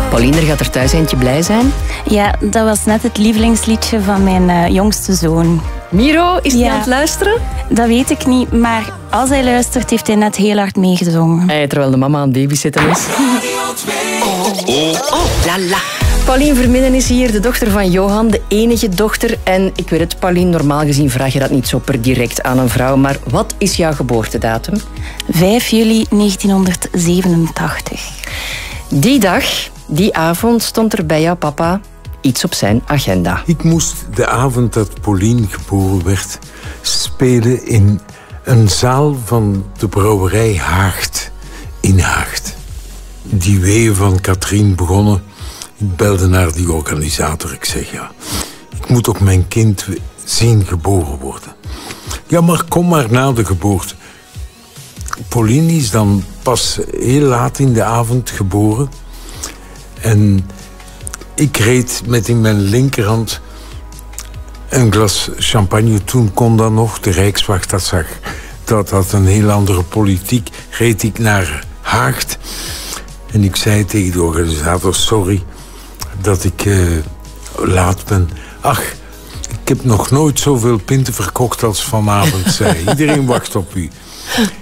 Pauline, er gaat er thuis eentje blij zijn. Ja, dat was net het lievelingsliedje van mijn jongste zoon. Miro, is hij aan het luisteren? Dat weet ik niet, maar als hij luistert, heeft hij net heel hard meegezongen. Terwijl de mama aan het babysitten is. La. Pauline Verminnen is hier, de dochter van Johan, de enige dochter. En ik weet het, Pauline, normaal gezien vraag je dat niet zo per direct aan een vrouw. Maar wat is jouw geboortedatum? 5 juli 1987. Die dag, die avond, stond er bij jouw papa iets op zijn agenda. Ik moest de avond dat Pauline geboren werd spelen in een zaal van de brouwerij Haagt in Haagt. Die weeën van Katrien begonnen. Ik belde naar die organisator. Ik zeg, ja, ik moet ook mijn kind zien geboren worden. Ja, maar kom maar na de geboorte. Pauline is dan pas heel laat in de avond geboren. En ik reed met in mijn linkerhand een glas champagne. Toen kon dat nog. De Rijkswacht dat zag. Dat had een heel andere politiek. Reed ik naar Haagt. En ik zei tegen de organisator, sorry dat ik laat ben. Ach, ik heb nog nooit zoveel pinten verkocht als vanavond, zei. Iedereen wacht op u.